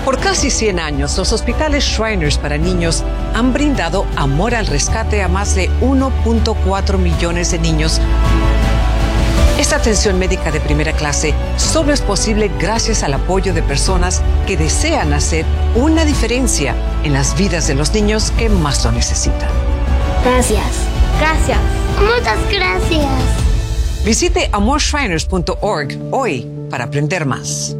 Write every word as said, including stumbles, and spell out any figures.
Por casi cien años, los hospitales Shriners para niños han brindado amor al rescate a más de uno punto cuatro millones de niños. Esta atención médica de primera clase solo es posible gracias al apoyo de personas que desean hacer una diferencia en las vidas de los niños que más lo necesitan. Gracias. Gracias. Muchas gracias. Visite amor shriners punto org hoy para aprender más.